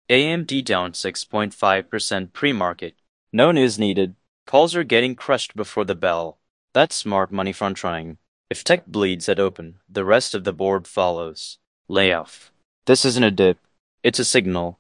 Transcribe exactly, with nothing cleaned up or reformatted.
A M D down six point five percent pre-market. No news needed. Calls are getting crushed before the bell. That's smart money front running. If tech bleeds at open, the rest of the board follows. Layoff. This isn't a dip. It's a signal.